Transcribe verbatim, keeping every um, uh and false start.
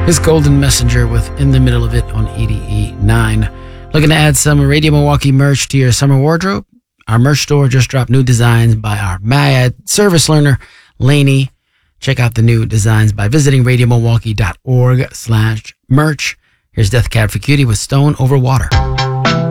It's Golden Messenger with In the Middle of It on A D E nine. Looking to add some Radio Milwaukee merch to your summer wardrobe? Our merch store just dropped new designs by our mad service learner, Lainey. Check out the new designs by visiting radiomilwaukee.org slash merch. Here's Death Cab for Cutie with Stone Over Water.